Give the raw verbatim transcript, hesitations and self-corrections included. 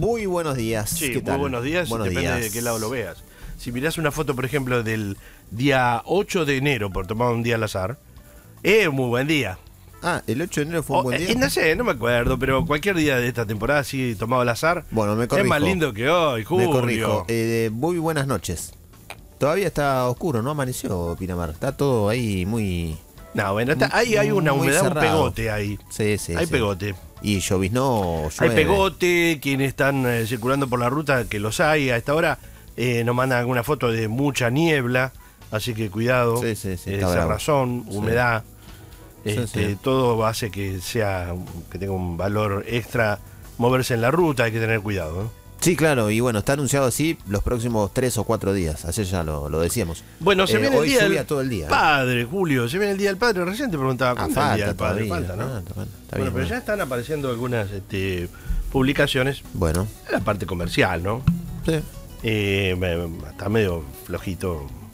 Muy buenos días. Sí, ¿Qué tal? muy buenos días, Buenos depende días. de qué lado lo veas. Si mirás una foto, por ejemplo, del día ocho de enero, por tomar un día al azar, es un muy buen día. Ah, el ocho de enero fue un O, buen eh, día. no sé, no me acuerdo, pero cualquier día de esta temporada así tomado al azar, Bueno, me corrijo. es más lindo que hoy, Julio. Me corrijo. Eh, muy buenas noches. Todavía está oscuro, no amaneció Pinamar. Está todo ahí muy... No, bueno, está, ahí hay una muy humedad, un cerrado. pegote ahí. Sí, sí, Hay sí. pegote. Y lloviznó, Hay llueve. pegote, quienes están eh, circulando por la ruta, que los hay a esta hora, eh, nos mandan alguna foto de mucha niebla, así que cuidado, Sí, sí, sí, eh, está bravo. cerrazón, Sí. humedad, Sí, este, sí. todo hace que sea, que tenga un valor extra moverse en la ruta, hay que tener cuidado, ¿no? Sí, claro, y bueno, está anunciado así los próximos tres o cuatro días. Ayer ya lo, lo decíamos. Bueno, se Eh, viene hoy el día lluvia del todo el día. ¿eh? padre, Julio, se viene el día del padre, recién te preguntaba, Ah, ¿cuándo es el día falta del padre? todavía. Falta, ¿no? falta, falta. Está Bueno, bien, pero ¿no? ya están apareciendo algunas este, publicaciones Bueno, en la parte comercial, ¿no? sí. Eh, está medio flojito